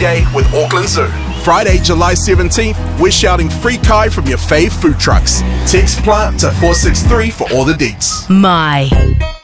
day with Auckland Zoo. Friday, July 17th, we're shouting free kai from your fave food trucks. Text plant to 463 for all the deets. My